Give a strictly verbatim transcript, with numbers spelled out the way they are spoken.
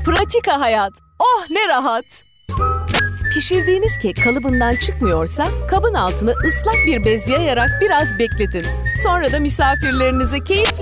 Pratika hayat. Oh ne rahat. Pişirdiğiniz kek kalıbından çıkmıyorsa kabın altını ıslak bir bez yayarak biraz bekletin. Sonra da misafirlerinize keyifle